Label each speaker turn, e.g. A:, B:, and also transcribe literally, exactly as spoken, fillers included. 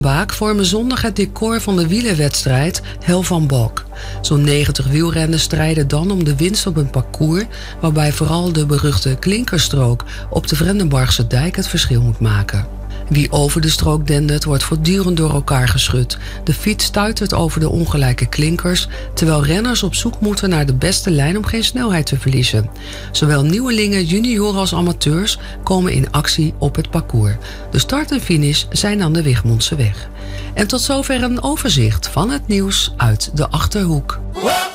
A: Baak vormen zondag het decor van de wielerwedstrijd Hel van Bok. Zo'n negentig wielrenners strijden dan om de winst op een parcours waarbij vooral de beruchte klinkerstrook op de Vrendenbargse dijk het verschil moet maken. Wie over de strook dendert wordt voortdurend door elkaar geschud. De fiets stuitert over de ongelijke klinkers, terwijl renners op zoek moeten naar de beste lijn om geen snelheid te verliezen. Zowel nieuwelingen, junioren als amateurs komen in actie op het parcours. De start en finish zijn aan de Wigmondse weg. En tot zover een overzicht van het nieuws uit de Achterhoek.